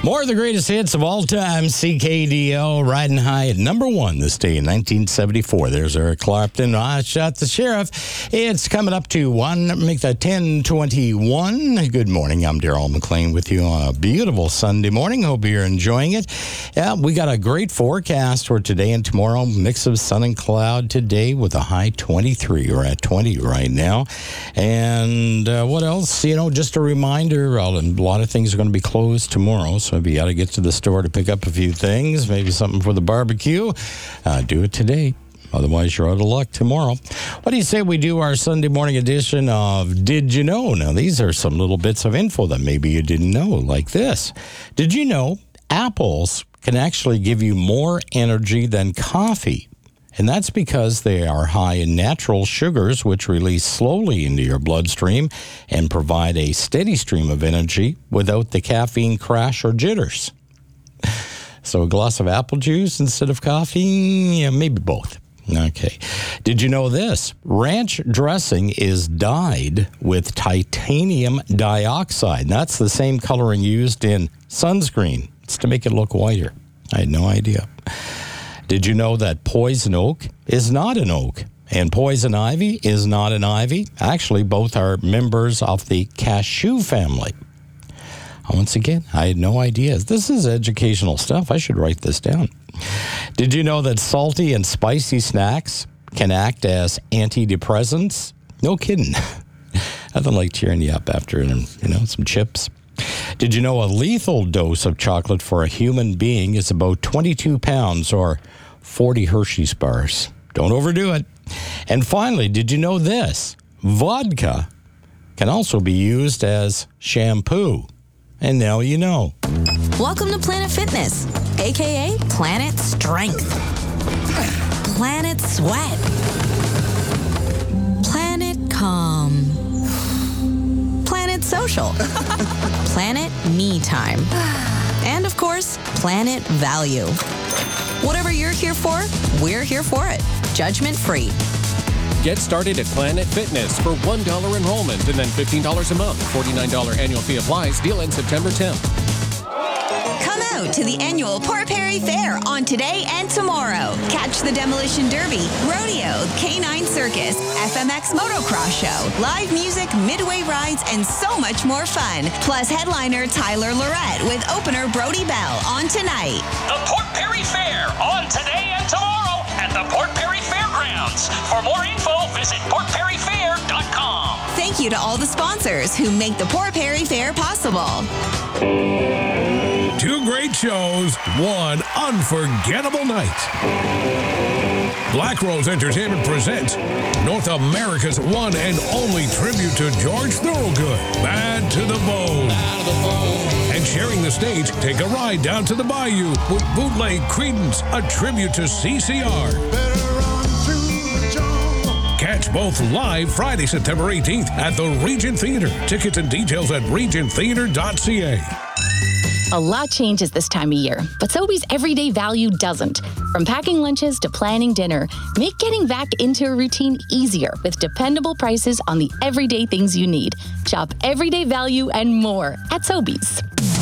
More of the greatest hits of all time. CKDO riding high at number one this day in 1974. There's Eric Clapton. I Shot the Sheriff. It's coming up to 10:21. Good morning. I'm Darryl McLean with you on a beautiful Sunday morning. Hope you're enjoying it. Yeah, we got a great forecast for today and tomorrow. Mix of sun and cloud today with a high 23. We're at 20 right now. And what else? Just a reminder, a lot of things are going to be closed tomorrow. So if you got to get to the store to pick up a few things, maybe something for the barbecue, do it today. Otherwise, you're out of luck tomorrow. What do you say we do our Sunday morning edition of Did You Know? Now, these are some little bits of info that maybe you didn't know, like this. Did you know apples can actually give you more energy than coffee? And that's because they are high in natural sugars, which release slowly into your bloodstream and provide a steady stream of energy without the caffeine crash or jitters. So a glass of apple juice instead of coffee? Yeah, maybe both. Okay. Did you know this? Ranch dressing is dyed with titanium dioxide. That's the same coloring used in sunscreen. It's to make it look whiter. I had no idea. Did you know that poison oak is not an oak and poison ivy is not an ivy? Actually, both are members of the cashew family. Once again, I had no idea. This is educational stuff. I should write this down. Did you know that salty and spicy snacks can act as antidepressants? No kidding. Nothing like cheering you up after, some chips. Did you know a lethal dose of chocolate for a human being is about 22 pounds or 40 Hershey's bars? Don't overdo it. And finally, did you know this? Vodka can also be used as shampoo. And now you know. Welcome to Planet Fitness, a.k.a. Planet Strength, Planet Sweat, Planet Calm, Planet Social, Planet Me Time, and of course, Planet Value. Whatever you're here for, we're here for it. Judgment free. Get started at Planet Fitness for $1 enrollment and then $15 a month. $49 annual fee applies. Deal ends September 10th. Come out to the annual Port Perry Fair on today and tomorrow. Catch the Demolition Derby, rodeo, Canine Circus, FMX Motocross Show, live music, midway rides, and so much more fun. Plus headliner Tyler Lorette with opener Brody Bell on tonight. The Port Perry Fair on today and tomorrow at the Port Perry Fairgrounds. For more info, visit portperryfair.com. Thank you to all the sponsors who make the Port Perry Fair possible. Two great shows, one unforgettable night. Black Rose Entertainment presents North America's one and only tribute to George Thorogood, Bad to the Bone. And sharing the stage, take a ride down to the bayou with Bootleg Creedence, a tribute to CCR. Catch both live Friday, September 18th at the Regent Theater. Tickets and details at regenttheater.ca. A lot changes this time of year, but Sobeys everyday value doesn't. From packing lunches to planning dinner, make getting back into a routine easier with dependable prices on the everyday things you need. Shop everyday value and more at Sobeys.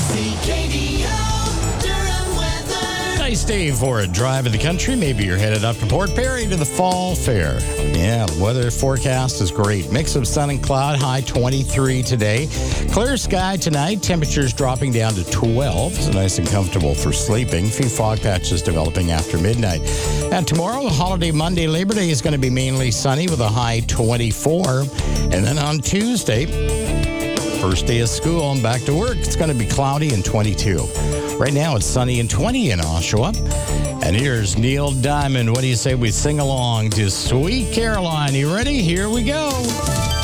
Nice day for a drive in the country. Maybe you're headed up to Port Perry to the Fall Fair. Yeah, the weather forecast is great. Mix of sun and cloud, high 23 today. Clear sky tonight. Temperatures dropping down to 12. So nice and comfortable for sleeping. A few fog patches developing after midnight. And tomorrow, the holiday Monday, Labor Day, is going to be mainly sunny with a high 24. And then on Tuesday, first day of school and back to work, it's going to be cloudy and 22. Right now, it's sunny and 20 in Oshawa. And here's Neil Diamond. What do you say we sing along to Sweet Caroline? You ready? Here we go.